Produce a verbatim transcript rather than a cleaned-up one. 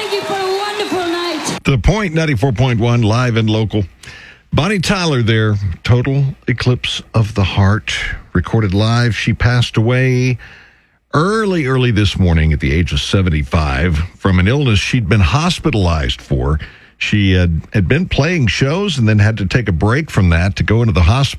Thank you for a wonderful night. The Point, ninety-four point one, live and local. Bonnie Tyler there, total eclipse of the heart, recorded live. She passed away early, early this morning at the age of seventy-five from an illness she'd been hospitalized for. She had, had been playing shows and then had to take a break from that to go into the hospital.